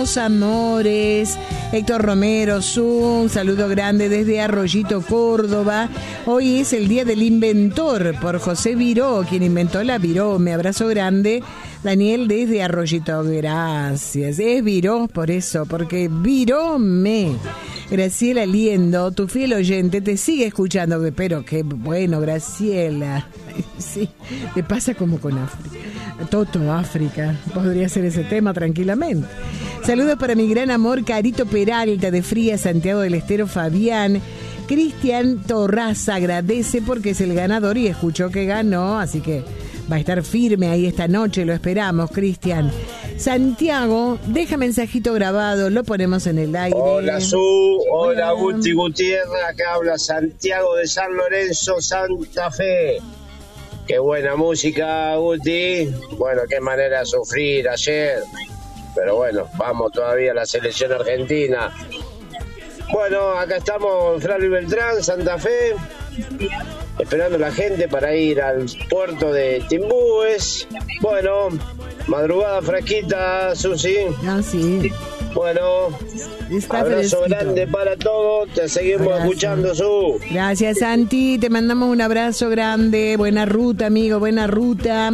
Los amores, Héctor Romero, un saludo grande desde Arroyito, Córdoba. Hoy es el Día del Inventor por José Viró, quien inventó la virome. Abrazo grande, Daniel desde Arroyito. Gracias. Es Viró por eso, porque virome. Graciela Liendo, tu fiel oyente, te sigue escuchando. Pero qué bueno, Graciela. Sí, te pasa como con África. Toto África, podría ser ese tema tranquilamente. Saludos para mi gran amor Carito Peralta de Fría, Santiago del Estero, Fabián. Cristian Torraza agradece porque es el ganador y escuchó que ganó, así que va a estar firme ahí esta noche, lo esperamos, Cristian. Santiago, deja mensajito grabado, lo ponemos en el aire. Hola hola Guti Gutiérrez, acá habla Santiago de San Lorenzo, Santa Fe. Qué buena música, Guti. Bueno, qué manera de sufrir ayer. Pero bueno, vamos todavía a la selección argentina. Bueno, acá estamos, Flavio Beltrán, Santa Fe, esperando a la gente para ir al puerto de Timbúes. Bueno, madrugada fresquita, Susi. Ah, sí. Bueno, abrazo grande para todos. Te seguimos escuchando, Su. Gracias, Santi. Te mandamos un abrazo grande. Buena ruta, amigo. Buena ruta.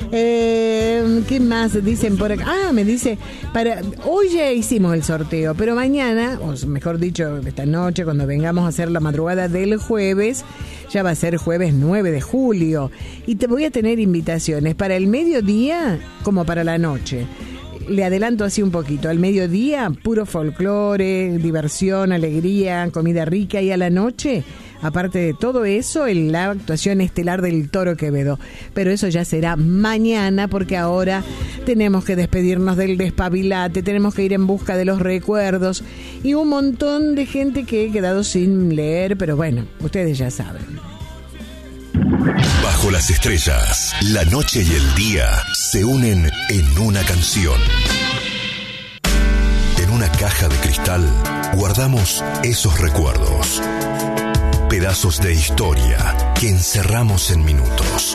¿Qué más dicen por acá? Me dice, hoy ya hicimos el sorteo, pero mañana, o mejor dicho, esta noche, cuando vengamos a hacer la madrugada del jueves, ya va a ser jueves 9 de julio. Y te voy a tener invitaciones para el mediodía como para la noche. Le adelanto así un poquito. Al mediodía, puro folclore, diversión, alegría, comida rica. Y a la noche, aparte de todo eso, la actuación estelar del Toro Quevedo. Pero eso ya será mañana, porque ahora tenemos que despedirnos del despabilate, tenemos que ir en busca de los recuerdos y un montón de gente que he quedado sin leer, pero bueno, ustedes ya saben. Bajo las estrellas, la noche y el día se unen en una canción. En una caja de cristal guardamos esos recuerdos. Pedazos de historia que encerramos en minutos.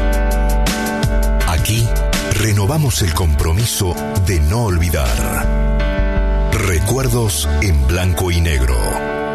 Aquí renovamos el compromiso de no olvidar. Recuerdos en blanco y negro.